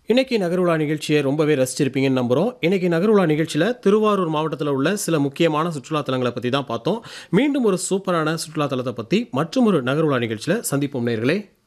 இன்னைக்கு நகருலா நிகழ்ச்சியை ரொம்பவே ரசிச்சிருப்பீங்கன்னு நம்புகிறோம். இன்னைக்கு நகருலா நிகழ்ச்சியில் திருவாரூர் மாவட்டத்தில் உள்ள சில முக்கியமான சுற்றுலாத்தலங்களை பற்றி தான் பார்த்தோம். மீண்டும் ஒரு சூப்பரான சுற்றுலாத்தலத்தை பற்றி மற்றும் ஒரு நகருலா நிகழ்ச்சியில் சந்திப்போம் நேயர்களே.